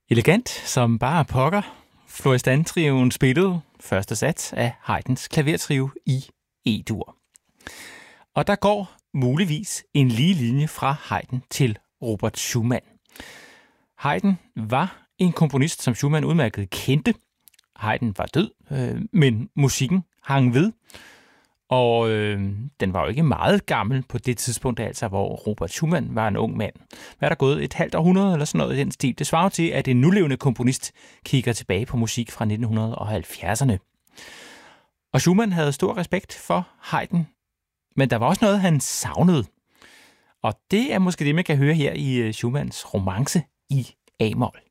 Elegant som bare pokker. Florestan-trioen spillede første sats af Haydns klavertrio i E-dur. Og der går muligvis en lige linje fra Haydn til Robert Schumann. Haydn var en komponist, som Schumann udmærket kendte. Haydn var død, men musikken hang ved. Og den var jo ikke meget gammel på det tidspunkt, altså hvor Robert Schumann var en ung mand. Hvad er der gået? Et halvt århundrede eller sådan noget i den stil? Det svarer til, at en nulevende komponist kigger tilbage på musik fra 1970'erne. Og Schumann havde stor respekt for Haydn, men der var også noget, han savnede. Og det er måske det, man kan høre her i Schumanns romance i A-mol.